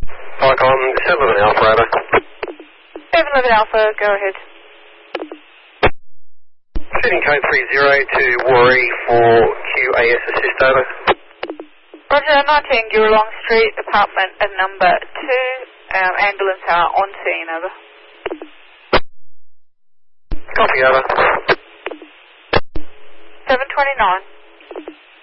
Icon 711 Alpha, over. 711 Alpha, go ahead. Shooting code 30 to Warri for QAS assist, over. Roger, 19 Gurulong Street, apartment number 2, ambulance are on scene, over. Copy, over. 729.